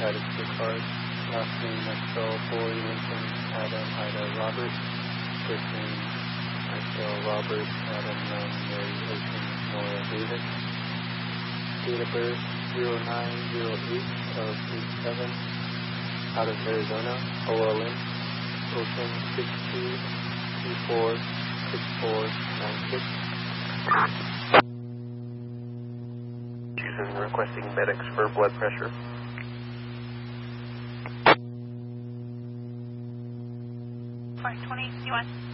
added to the card. Last name Maxwell Boy Lincoln Adam Ida Robert. First name Maxwell Robert Adam Mary Ocean Nora David. Date of birth 0908 of 87. Out of Arizona. OLN. Ocean 62246496. Houston requesting medics for blood pressure. 520, you want?